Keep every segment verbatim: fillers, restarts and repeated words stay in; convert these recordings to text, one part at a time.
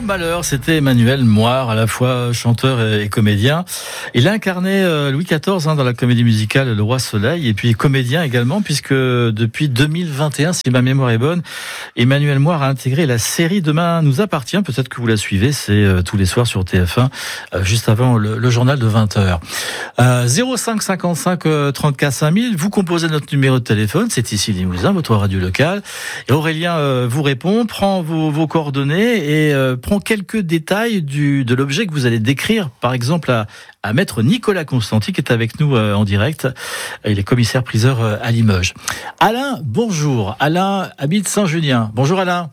malheur, c'était Emmanuel Moire, à la fois chanteur et comédien. Il a incarné Louis quatorze hein, dans la comédie musicale Le Roi Soleil, et puis comédien également, puisque depuis deux mille vingt et un, si ma mémoire est bonne, Emmanuel Moire a intégré la série Demain nous appartient. Peut-être que vous la suivez, c'est euh, tous les soirs sur T F un, euh, juste avant le, le journal de vingt heures. Euh, zéro cinq cinquante-cinq trente-quatre cinq mille, vous composez notre numéro de téléphone, c'est ici Limousin, votre radio locale. Et Aurélien euh, vous répond, prend vos, vos coordonnées et euh, prend quelques détails du, de l'objet que vous allez décrire, par exemple à, à maître Nicolas Constanti qui est avec nous euh, en direct. Il est commissaire-priseur euh, à Limoges. Alain, bonjour. Alain habite Saint-Junien. Bonjour Alain.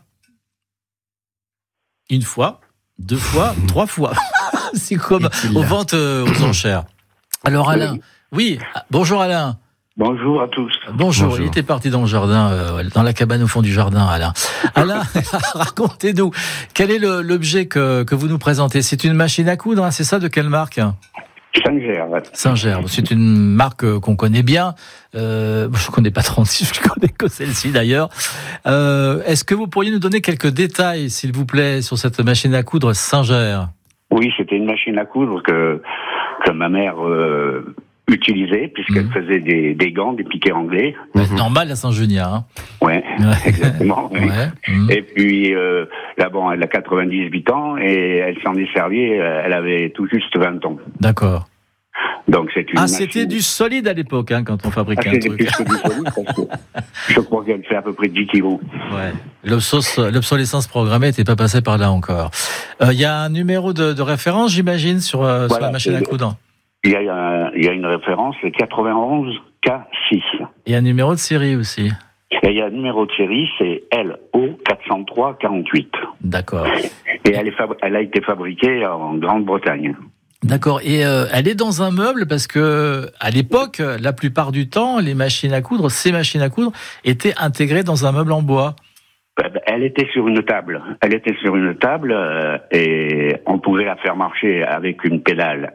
Une fois, deux fois, trois fois. C'est comme aux ventes euh, aux enchères. Alors Alain, oui, bonjour Alain. Bonjour à tous. Bonjour, Bonjour. Il était parti dans le jardin, euh, dans la cabane au fond du jardin, Alain. Alain, racontez-nous, quel est le, l'objet que, que vous nous présentez ? C'est une machine à coudre, hein, c'est ça ? De quelle marque ? Singer. Ouais. Singer, c'est une marque qu'on connaît bien. Euh, je ne connais pas trente-six, je connais que celle-ci d'ailleurs. Euh, est-ce que vous pourriez nous donner quelques détails, s'il vous plaît, sur cette machine à coudre Singer ? Oui, c'était une machine à coudre que, que ma mère euh, utilisait, puisqu'elle mmh. faisait des, des gants, des piquets anglais. Mmh. Normal à Saint-Junien. Hein. Ouais, ouais, exactement. Oui. Ouais. Mmh. Et puis, euh, là, bon, elle a quatre-vingt-dix-huit ans et elle s'en est servie, elle avait tout juste vingt ans. D'accord. Donc c'est une ah, machine... c'était du solide à l'époque, hein, quand on fabriquait ah, un truc. Plus que du solide, parce que je crois qu'elle fait à peu près dix kilos. Ouais. L'obsolescence programmée n'était pas passée par là encore. Il euh, y a un numéro de, de référence, j'imagine, sur, euh, voilà, sur la machine à coudre. Il y a, il y a une référence, c'est quatre-vingt-onze K six. Et un numéro de série aussi. Et il y a un numéro de série, c'est L O quatre cent trois quarante-huit. D'accord. Et elle, est fabri- elle a été fabriquée en Grande-Bretagne. D'accord. Et euh, elle est dans un meuble parce que à l'époque, la plupart du temps, les machines à coudre, ces machines à coudre, étaient intégrées dans un meuble en bois. Elle était sur une table. Elle était sur une table euh, et on pouvait la faire marcher avec une pédale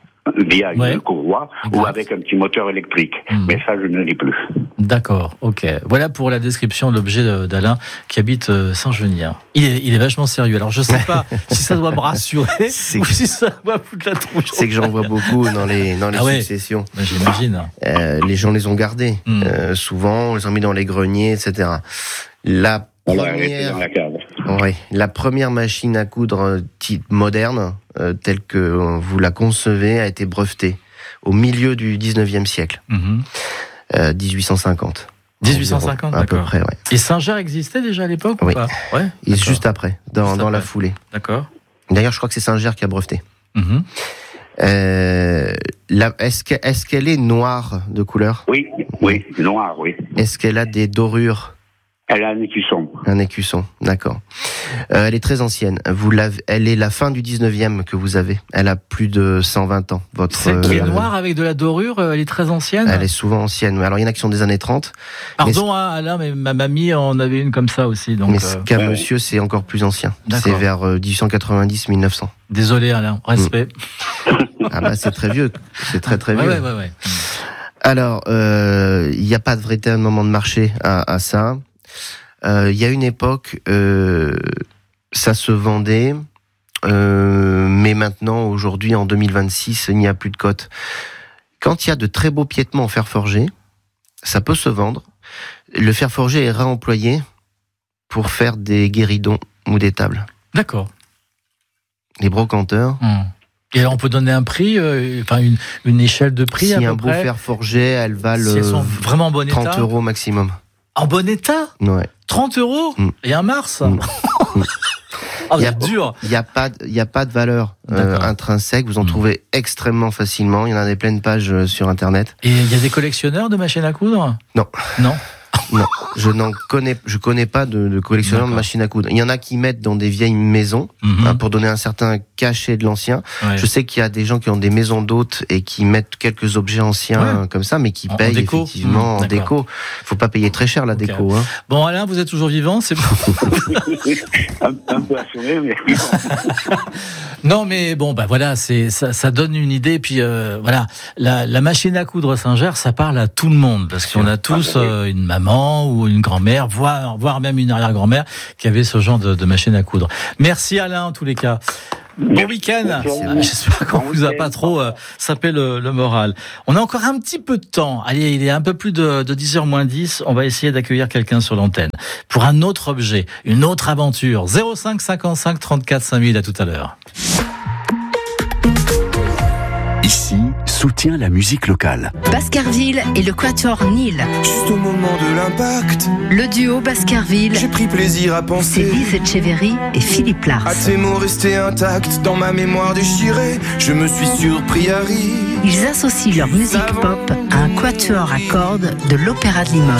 via ouais. une courroie exact. Ou avec un petit moteur électrique. Mmh. Mais ça, je ne l'ai plus. D'accord, ok. Voilà pour la description de l'objet d'Alain qui habite Saint-Junien. Il est, il est vachement sérieux. Alors, je ne sais pas si ça doit me rassurer ou si ça doit foutre la trouille. C'est que j'en vois beaucoup dans les, dans les ah ouais. successions. Ben, j'imagine. Euh, les gens les ont gardés. Mmh. Euh, souvent, on les a mis dans les greniers, et cetera. La première, la, ouais, la première machine à coudre type moderne, euh, telle que vous la concevez, a été brevetée au milieu du dix-neuvième siècle, mmh. euh, dix-huit cent cinquante. dix-huit cent cinquante, à d'accord. peu près, ouais. Et Singer existait déjà à l'époque oui. ou pas ? Ouais. Et juste après, dans, juste dans après. la foulée. D'accord. D'ailleurs, je crois que c'est Singer qui a breveté. Mmh. Euh, la, est-ce, que, est-ce qu'elle est noire de couleur ? Oui, oui, noire, oui. Est-ce qu'elle a des dorures ? Elle a un écusson. Un écusson, d'accord. Euh, elle est très ancienne. Vous l'avez, elle est la fin du dix-neuvième que vous avez. Elle a plus de cent vingt ans. Votre, Celle qui est euh, noire avec de la dorure, elle est très ancienne ? Elle est souvent ancienne. Alors, il y en a qui sont des années trente. Pardon, mais, hein, Alain, mais ma mamie en avait une comme ça aussi. Donc, mais ce euh... qu'a ouais. monsieur, c'est encore plus ancien. D'accord. C'est vers euh, dix-huit cent quatre-vingt-dix à mille neuf cents. Désolé, Alain. Respect. Mmh. Ah bah, c'est très vieux. C'est très, très vieux. Ouais, ouais, ouais, ouais. Alors, il euh, n'y a pas de véritable moment de marché à, à ça. Il euh, y a une époque, euh, ça se vendait, euh, mais maintenant, aujourd'hui, en deux mille vingt-six, il n'y a plus de cote. Quand il y a de très beaux piétements en fer forgé, ça peut se vendre. Le fer forgé est réemployé pour faire des guéridons ou des tables. D'accord. Les brocanteurs... Mmh. Et alors on peut donner un prix, euh, enfin une, une échelle de prix si à peu un beau près. fer forgé, elles valent si elles sont vraiment en bon état, trente euros maximum. En bon état ? Ouais. trente euros mm. Et un mars mm. Oh, c'est dur. Il n'y a pas, il y a pas de valeur euh, intrinsèque. Vous en mm. trouvez extrêmement facilement. Il y en a des pleines pages euh, sur Internet. Et il y a des collectionneurs de machines à coudre ? Non. Non. Non, je n'en connais, je connais pas de, de collectionneurs D'accord. de machines à coudre. Il y en a qui mettent dans des vieilles maisons mm-hmm. hein, pour donner un certain cachet de l'ancien. Ouais. Je sais qu'il y a des gens qui ont des maisons d'hôtes et qui mettent quelques objets anciens ouais. comme ça, mais qui en, payent en déco. effectivement mmh, en déco. Faut pas payer très cher la okay. déco. Hein. Bon, Alain, vous êtes toujours vivant, c'est bon. un, un peu assuré, mais non, mais bon, bah voilà, c'est ça, ça donne une idée. Puis euh, voilà, la, la machine à coudre Singer, ça parle à tout le monde parce qu'on a tous euh, une maman. parents ou une grand-mère, voire, voire même une arrière-grand-mère qui avait ce genre de, de machine à coudre. Merci Alain en tous les cas. Bon week-end. J'espère qu'on vous a pas trop euh, sapé le, le moral. On a encore un petit peu de temps. Allez, il est un peu plus de, de dix heures moins dix. On va essayer d'accueillir quelqu'un sur l'antenne pour un autre objet, une autre aventure. zéro cinq cinquante-cinq trente-quatre cinq mille. À tout à l'heure. Ici, soutient la musique locale. Baskerville et le Quatuor Nil. Juste au moment de l'impact, le duo Baskerville. J'ai pris plaisir à penser. C'est Lise Etcheverry et Philippe Lars. À tes mots restés intacts dans ma mémoire déchirée, je me suis surpris à rire. Ils associent leur musique pop à un quatuor à cordes de l'Opéra de Limoges.